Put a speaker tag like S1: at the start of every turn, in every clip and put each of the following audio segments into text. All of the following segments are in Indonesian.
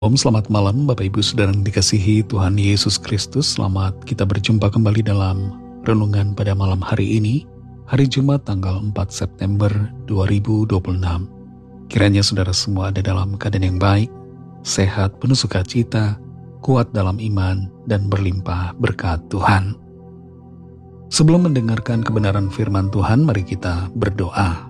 S1: Selamat malam Bapak Ibu Saudara yang dikasihi Tuhan Yesus Kristus. Selamat kita berjumpa kembali dalam renungan pada malam hari ini, hari Jumat tanggal 4 September 2026. Kiranya saudara semua ada dalam keadaan yang baik, sehat, penuh sukacita, kuat dalam iman, dan berlimpah berkat Tuhan. Sebelum mendengarkan kebenaran firman Tuhan, mari kita berdoa.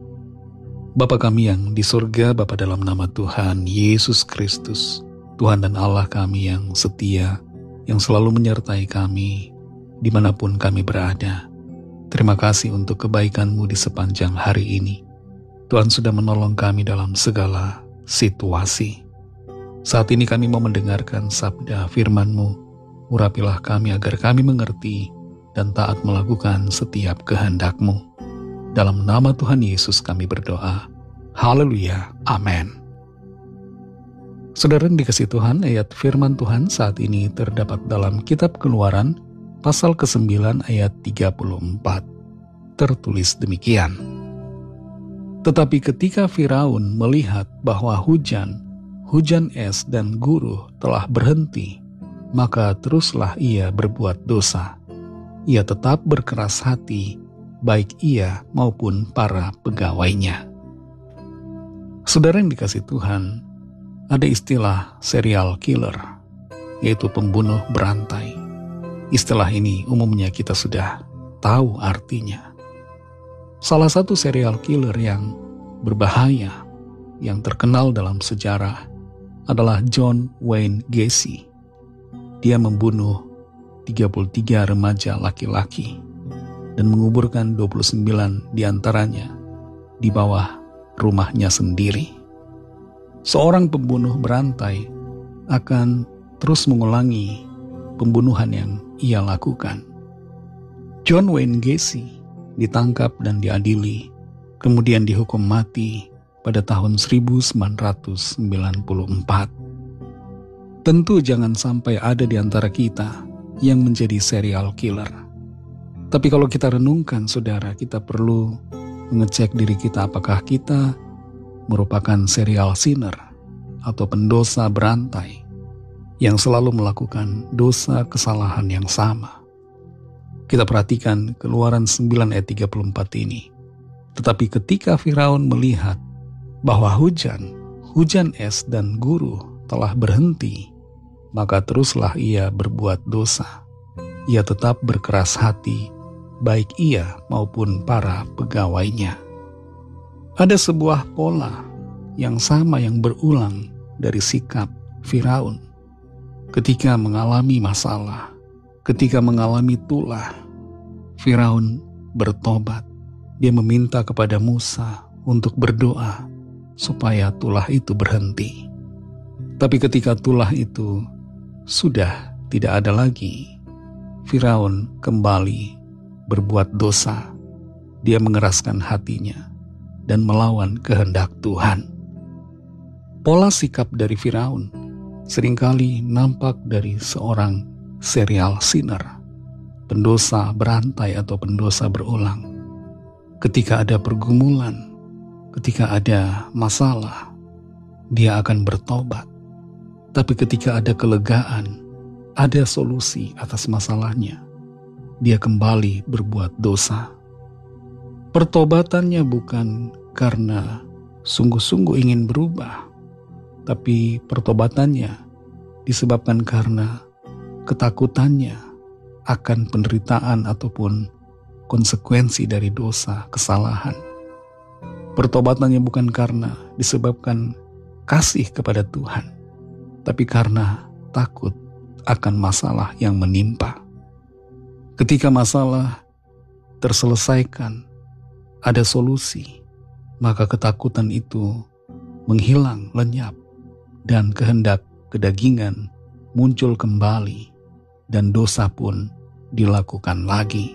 S1: Bapa kami yang di surga, Bapa dalam nama Tuhan Yesus Kristus, Tuhan dan Allah kami yang setia, yang selalu menyertai kami dimanapun kami berada. Terima kasih untuk kebaikan-Mu di sepanjang hari ini. Tuhan sudah menolong kami dalam segala situasi. Saat ini kami mau mendengarkan sabda firman-Mu. Urapilah kami agar kami mengerti dan taat melakukan setiap kehendak-Mu. Dalam nama Tuhan Yesus kami berdoa. Haleluya. Amin. Saudara yang dikasihi Tuhan, ayat firman Tuhan saat ini terdapat dalam kitab Keluaran pasal ke-9 ayat 34. Tertulis demikian. Tetapi ketika Firaun melihat bahwa hujan es dan guruh telah berhenti, maka teruslah ia berbuat dosa. Ia tetap berkeras hati, baik ia maupun para pegawainya. Saudara yang dikasihi Tuhan, ada istilah serial killer, yaitu pembunuh berantai. Istilah ini umumnya kita sudah tahu artinya. Salah satu serial killer yang berbahaya, yang terkenal dalam sejarah adalah John Wayne Gacy. Dia membunuh 33 remaja laki-laki dan menguburkan 29 diantaranya di bawah rumahnya sendiri. Seorang pembunuh berantai akan terus mengulangi pembunuhan yang ia lakukan. John Wayne Gacy ditangkap dan diadili, kemudian dihukum mati pada tahun 1994. Tentu jangan sampai ada di antara kita yang menjadi serial killer. Tapi kalau kita renungkan, saudara, kita perlu mengecek diri kita apakah kita merupakan serial sinner atau pendosa berantai yang selalu melakukan dosa kesalahan yang sama. Kita perhatikan Keluaran 9 ayat 34 ini. Tetapi ketika Firaun melihat bahwa hujan es dan guruh telah berhenti, maka teruslah ia berbuat dosa. Ia tetap berkeras hati, baik ia maupun para pegawainya. Ada sebuah pola yang sama yang berulang dari sikap Firaun. Ketika mengalami masalah, ketika mengalami tulah, Firaun bertobat. Dia meminta kepada Musa untuk berdoa supaya tulah itu berhenti. Tapi ketika tulah itu sudah tidak ada lagi, Firaun kembali berbuat dosa. Dia mengeraskan hatinya dan melawan kehendak Tuhan. Pola sikap dari Firaun seringkali nampak dari seorang serial sinner, pendosa berantai atau pendosa berulang. Ketika ada pergumulan, ketika ada masalah, dia akan bertobat. Tapi ketika ada kelegaan, ada solusi atas masalahnya, dia kembali berbuat dosa. Pertobatannya bukan karena sungguh-sungguh ingin berubah, tapi pertobatannya disebabkan karena ketakutannya akan penderitaan ataupun konsekuensi dari dosa, kesalahan. Pertobatannya bukan karena disebabkan kasih kepada Tuhan, tapi karena takut akan masalah yang menimpa. Ketika masalah terselesaikan, ada solusi, maka ketakutan itu menghilang, lenyap, dan kehendak kedagingan muncul kembali, dan dosa pun dilakukan lagi.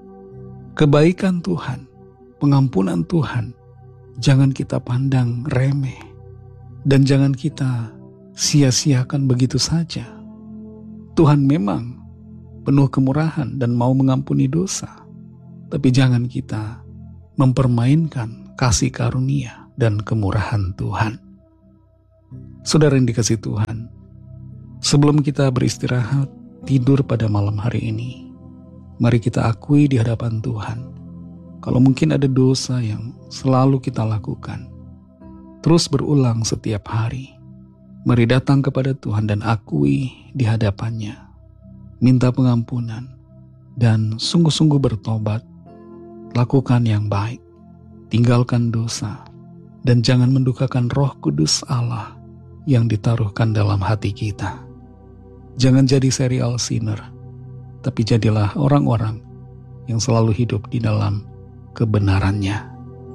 S1: Kebaikan Tuhan, pengampunan Tuhan, jangan kita pandang remeh, dan jangan kita sia-siakan begitu saja. Tuhan memang penuh kemurahan dan mau mengampuni dosa. Tapi jangan kita mempermainkan kasih karunia dan kemurahan Tuhan. Saudara yang dikasihi Tuhan, sebelum kita beristirahat, tidur pada malam hari ini, mari kita akui di hadapan Tuhan, kalau mungkin ada dosa yang selalu kita lakukan, terus berulang setiap hari, mari datang kepada Tuhan dan akui di hadapannya, minta pengampunan, dan sungguh-sungguh bertobat, lakukan yang baik, tinggalkan dosa, dan jangan mendukakan Roh Kudus Allah yang ditaruhkan dalam hati kita. Jangan jadi serial sinner, tapi jadilah orang-orang yang selalu hidup di dalam kebenarannya.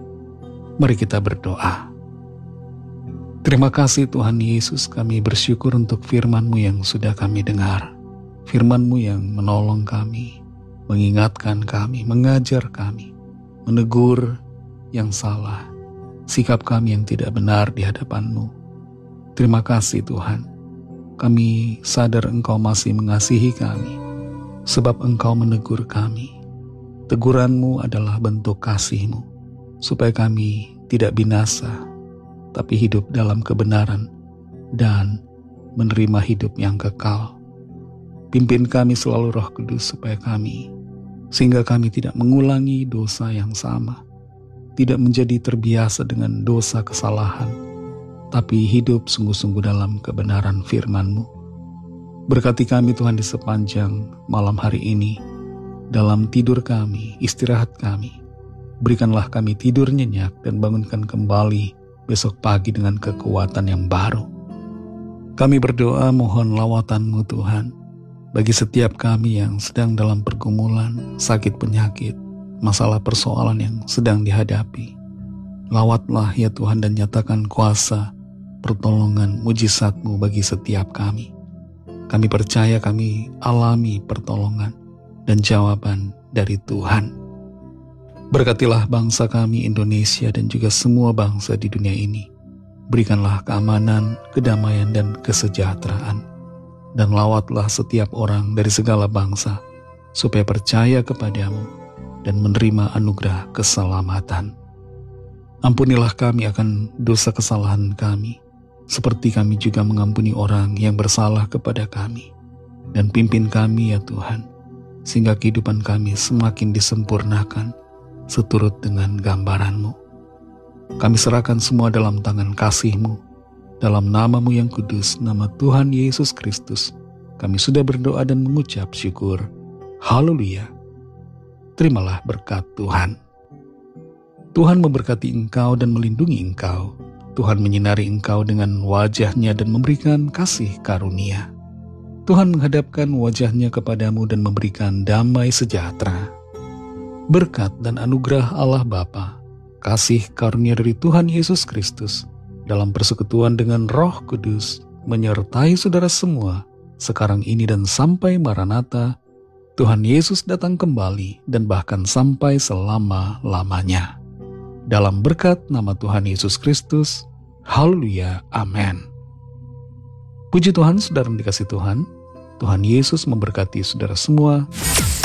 S1: Mari kita berdoa. Terima kasih Tuhan Yesus, kami bersyukur untuk firman-Mu yang sudah kami dengar. Firman-Mu yang menolong kami, mengingatkan kami, mengajar kami, menegur yang salah, sikap kami yang tidak benar di hadapan-Mu. Terima kasih Tuhan, kami sadar Engkau masih mengasihi kami, sebab Engkau menegur kami. Teguran-Mu adalah bentuk kasih-Mu, supaya kami tidak binasa, tapi hidup dalam kebenaran dan menerima hidup yang kekal. Pimpin kami selalu Roh Kudus sehingga kami tidak mengulangi dosa yang sama, tidak menjadi terbiasa dengan dosa kesalahan, tapi hidup sungguh-sungguh dalam kebenaran firman-Mu. Berkati kami Tuhan di sepanjang malam hari ini, dalam tidur kami, istirahat kami. Berikanlah kami tidur nyenyak dan bangunkan kembali besok pagi dengan kekuatan yang baru. Kami berdoa mohon lawatan-Mu Tuhan, bagi setiap kami yang sedang dalam pergumulan, sakit penyakit, masalah persoalan yang sedang dihadapi. Lawatlah ya Tuhan dan nyatakan kuasa, pertolongan, mujizat-Mu bagi setiap kami. Kami percaya kami alami pertolongan dan jawaban dari Tuhan. Berkatilah bangsa kami Indonesia dan juga semua bangsa di dunia ini. Berikanlah keamanan, kedamaian, dan kesejahteraan. Dan lawatlah setiap orang dari segala bangsa, supaya percaya kepadamu dan menerima anugerah keselamatan. Ampunilah kami akan dosa kesalahan kami, seperti kami juga mengampuni orang yang bersalah kepada kami. Dan pimpin kami ya Tuhan, sehingga kehidupan kami semakin disempurnakan seturut dengan gambaran-Mu. Kami serahkan semua dalam tangan kasih-Mu, dalam nama-Mu yang kudus, nama Tuhan Yesus Kristus, kami sudah berdoa dan mengucap syukur. Haleluya. Terimalah berkat Tuhan. Tuhan memberkati engkau dan melindungi engkau. Tuhan menyinari engkau dengan wajah-Nya dan memberikan kasih karunia. Tuhan menghadapkan wajah-Nya kepadamu dan memberikan damai sejahtera. Berkat dan anugerah Allah Bapa, kasih karunia dari Tuhan Yesus Kristus, dalam persekutuan dengan Roh Kudus, menyertai saudara semua, sekarang ini dan sampai Maranatha, Tuhan Yesus datang kembali dan bahkan sampai selama-lamanya. Dalam berkat nama Tuhan Yesus Kristus, haleluya, amin. Puji Tuhan, saudara yang dikasihi Tuhan, Tuhan Yesus memberkati saudara semua.